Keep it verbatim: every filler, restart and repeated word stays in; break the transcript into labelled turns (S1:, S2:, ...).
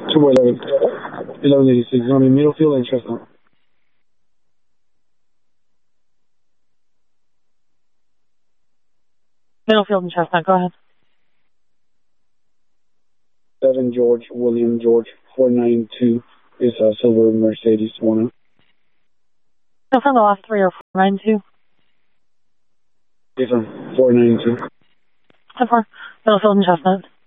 S1: two by eleven. eleven eighty-six. I mean, Middlefield and Chestnut.
S2: Middlefield and Chestnut, go ahead.
S1: seven George, William George, four nine two is a silver Mercedes one.
S2: No, from the last three or four nine two.
S1: Yes, sir. four nine two.
S2: ten four. Middlefield and Chestnut.